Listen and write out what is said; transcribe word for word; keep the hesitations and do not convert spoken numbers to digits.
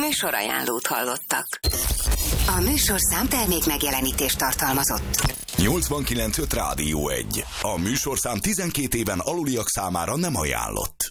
Műsorajánlót hallottak. A műsorszám termék megjelenítést tartalmazott. nyolcvankilenc öt Rádió egy. A műsorszám tizenkét éven aluliak számára nem ajánlott.